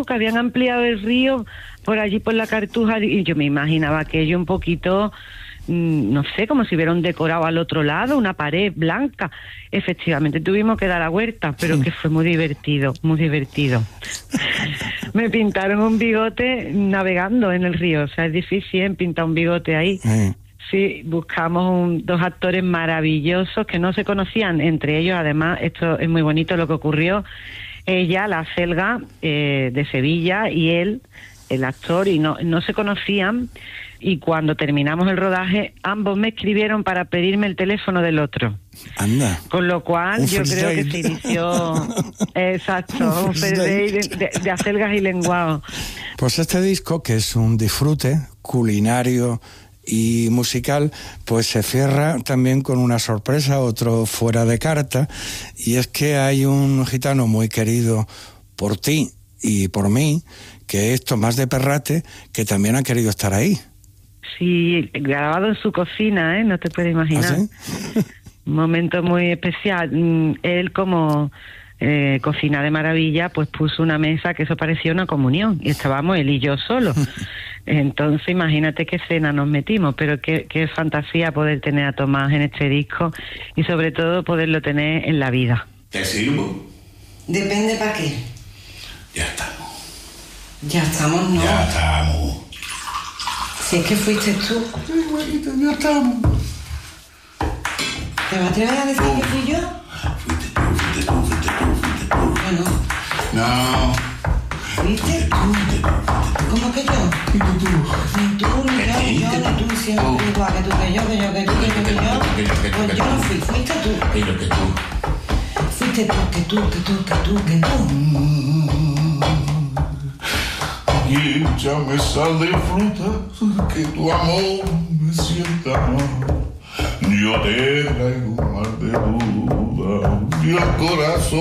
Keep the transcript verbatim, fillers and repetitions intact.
poco, que habían ampliado el río por allí por la Cartuja, y yo me imaginaba aquello un poquito, no sé, como si hubiera un decorado al otro lado, una pared blanca. Efectivamente, tuvimos que dar la vuelta, pero que fue muy divertido, muy divertido. Me pintaron un bigote navegando en el río, o sea, es difícil, ¿eh?, pintar un bigote ahí. Sí, sí, buscamos un, dos actores maravillosos que no se conocían entre ellos. Además, esto es muy bonito lo que ocurrió. Ella, la Selga, eh, de Sevilla, y él, el actor, y no, no se conocían. Y cuando terminamos el rodaje, ambos me escribieron para pedirme el teléfono del otro. Anda. Con lo cual, yo creo date. que se inició... Exacto, un first date de, de, de acelgas y lenguado. Pues este disco, que es un disfrute culinario y musical, pues se cierra también con una sorpresa, otro fuera de carta, y es que hay un gitano muy querido por ti y por mí, que es Tomás de Perrate, que también ha querido estar ahí. Sí, grabado en su cocina, ¿eh? No te puedes imaginar. ¿Ah, sí? Un momento muy especial. Él, como eh, cocina de maravilla, pues puso una mesa que eso parecía una comunión, y estábamos él y yo solos. Entonces, imagínate qué cena nos metimos, pero qué, qué fantasía poder tener a Tomás en este disco, y sobre todo poderlo tener en la vida. ¿Te sirvo? Depende para qué. Ya estamos. Ya estamos, ¿no? Ya estamos. Si es que fuiste tú. Sí, güerito, ya estamos. ¿Te vas a atrever a decir que fui yo? Fuiste tú, fuiste tú, fuiste tú, fuiste tú. Bueno. No. ¿Fuiste tú? Fuiste tú, fuiste tú. ¿Cómo que yo? Fuiste tú. Ni tú, ni yo, ni yo, ni tú, siempre igual que tú, que yo, que yo, que tú, que yo, que yo. Pues yo no fui, fuiste tú. Pero que tú. Fuiste tú, que tú, que tú, que tú, que tú. Y ya me sale fruta, que tu amor me sienta. Yo te traigo un mar de duda y el corazón